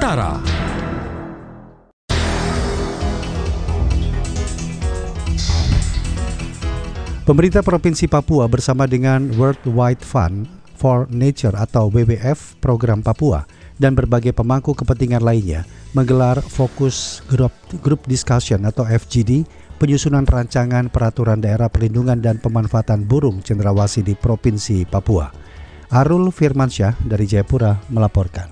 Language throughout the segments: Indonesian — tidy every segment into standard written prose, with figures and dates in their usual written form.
Utara. Pemerintah Provinsi Papua bersama dengan World Wide Fund for Nature atau WWF Program Papua dan berbagai pemangku kepentingan lainnya menggelar fokus group discussion atau FGD penyusunan rancangan peraturan daerah perlindungan dan pemanfaatan burung cendrawasih di Provinsi Papua. Arul Firmansyah dari Jayapura melaporkan.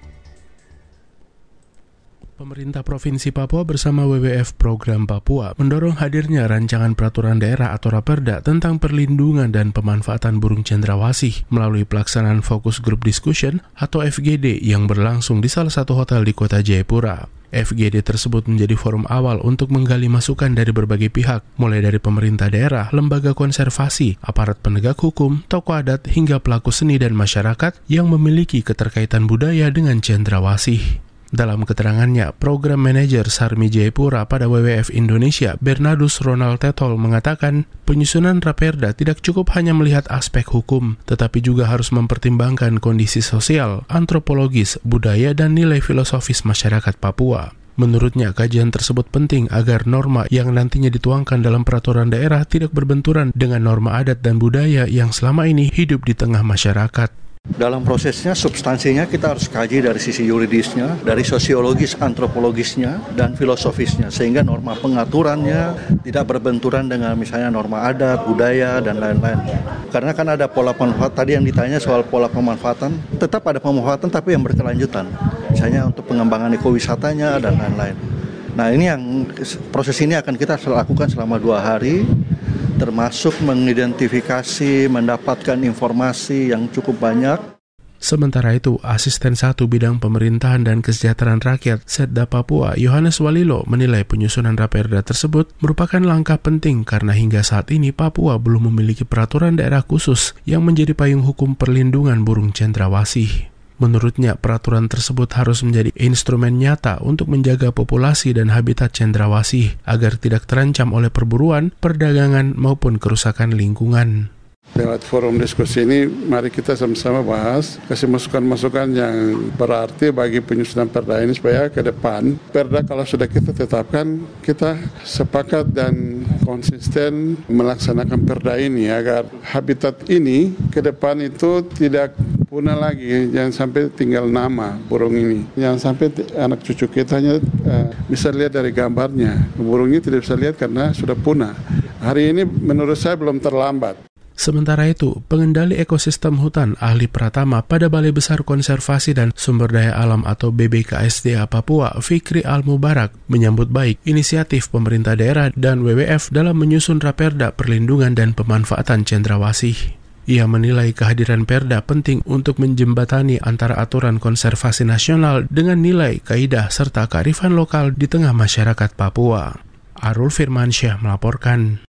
Pemerintah Provinsi Papua bersama WWF Program Papua mendorong hadirnya rancangan peraturan daerah atau Raperda tentang perlindungan dan pemanfaatan burung cendrawasih melalui pelaksanaan Focus Group Discussion atau FGD yang berlangsung di salah satu hotel di kota Jayapura. FGD tersebut menjadi forum awal untuk menggali masukan dari berbagai pihak, mulai dari pemerintah daerah, lembaga konservasi, aparat penegak hukum, tokoh adat, hingga pelaku seni dan masyarakat yang memiliki keterkaitan budaya dengan cendrawasih. Dalam keterangannya, Program Manajer Sarmi Jayapura pada WWF Indonesia, Bernardus Ronald Tetol mengatakan, penyusunan Raperda tidak cukup hanya melihat aspek hukum, tetapi juga harus mempertimbangkan kondisi sosial, antropologis, budaya, dan nilai filosofis masyarakat Papua. Menurutnya, kajian tersebut penting agar norma yang nantinya dituangkan dalam peraturan daerah tidak berbenturan dengan norma adat dan budaya yang selama ini hidup di tengah masyarakat. Dalam prosesnya, substansinya kita harus kaji dari sisi yuridisnya, dari sosiologis, antropologisnya, dan filosofisnya, sehingga norma pengaturannya tidak berbenturan dengan misalnya norma adat, budaya, dan lain-lain. Karena kan ada pola pemanfaatan, tadi yang ditanya soal pola pemanfaatan, tetap ada pemanfaatan tapi yang berkelanjutan, misalnya untuk pengembangan ekowisatanya, dan lain-lain. Nah, ini yang proses ini akan kita lakukan selama 2 hari, termasuk mengidentifikasi, mendapatkan informasi yang cukup banyak. Sementara itu, Asisten 1 Bidang Pemerintahan dan Kesejahteraan Rakyat Setda Papua, Yohanes Walilo, menilai penyusunan Raperda tersebut merupakan langkah penting karena hingga saat ini Papua belum memiliki peraturan daerah khusus yang menjadi payung hukum perlindungan burung cendrawasih. Menurutnya, peraturan tersebut harus menjadi instrumen nyata untuk menjaga populasi dan habitat cendrawasih agar tidak terancam oleh perburuan, perdagangan, maupun kerusakan lingkungan. Lewat forum diskusi ini, mari kita sama-sama bahas, kasih masukan-masukan yang berarti bagi penyusunan perda ini supaya ke depan, perda kalau sudah kita tetapkan, kita sepakat dan konsisten melaksanakan perda ini agar habitat ini ke depan itu tidak punah lagi, jangan sampai tinggal nama burung ini. Jangan sampai anak cucu kita hanya bisa lihat dari gambarnya, burungnya tidak bisa lihat karena sudah punah. Hari ini menurut saya belum terlambat. Sementara itu, pengendali ekosistem hutan ahli Pratama pada Balai Besar Konservasi dan Sumber Daya Alam atau BBKSDA Papua, Fikri Al-Mubarak, menyambut baik inisiatif pemerintah daerah dan WWF dalam menyusun Raperda perlindungan dan pemanfaatan cendrawasih. Ia menilai kehadiran Perda penting untuk menjembatani antara aturan konservasi nasional dengan nilai, kaidah, serta kearifan lokal di tengah masyarakat Papua. Arul Firmansyah melaporkan.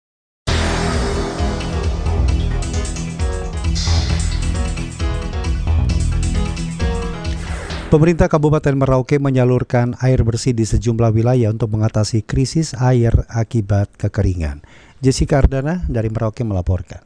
Pemerintah Kabupaten Merauke menyalurkan air bersih di sejumlah wilayah untuk mengatasi krisis air akibat kekeringan. Jessica Ardana dari Merauke melaporkan.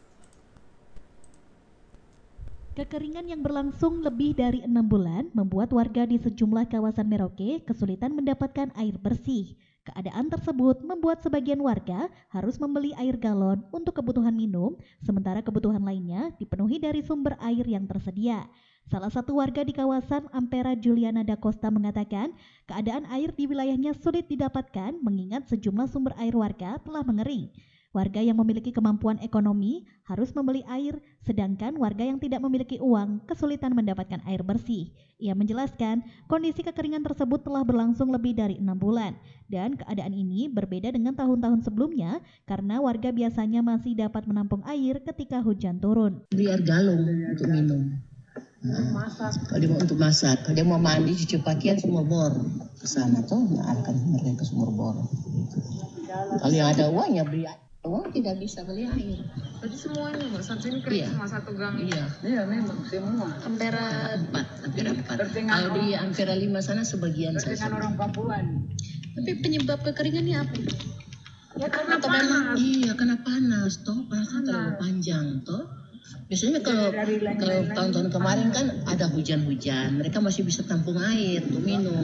Kekeringan yang berlangsung lebih dari 6 bulan membuat warga di sejumlah kawasan Merauke kesulitan mendapatkan air bersih. Keadaan tersebut membuat sebagian warga harus membeli air galon untuk kebutuhan minum, sementara kebutuhan lainnya dipenuhi dari sumber air yang tersedia. Salah satu warga di kawasan Ampera Juliana da Costa mengatakan, keadaan air di wilayahnya sulit didapatkan mengingat sejumlah sumber air warga telah mengering. Warga yang memiliki kemampuan ekonomi harus membeli air, sedangkan warga yang tidak memiliki uang kesulitan mendapatkan air bersih. Ia menjelaskan, kondisi kekeringan tersebut telah berlangsung lebih dari 6 bulan, dan keadaan ini berbeda dengan tahun-tahun sebelumnya karena warga biasanya masih dapat menampung air ketika hujan turun. Beli air galon untuk minum. Kalau dia mau untuk masak, kalau dia mau mandi, cuci pakaian, semua bor ke sana tuh, akan mereka ke sumur bor. Kalau yang ada uangnya beli air. Uang tidak bisa beli air. Jadi semuanya, Mbak, satu ini kering cuma satu gang. Iya, memang semua. Ampera 4. Kalau di Ampera 5 sana sebagian saja. Dengan orang Papua. Tapi penyebab kekeringan ini apa? Ya karena panas. Iya, karena panas toh, panasnya terlalu panjang toh. Biasanya kalau tahun-tahun kemarin kan ada hujan-hujan, mereka masih bisa tampung air untuk minum.